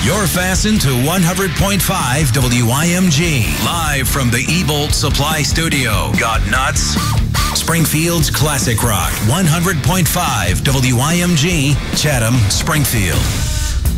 You're fastened to 100.5 WIMG. Live from the E-Bolt Supply Studio. Got nuts? Springfield's Classic Rock. 100.5 WIMG. Chatham, Springfield.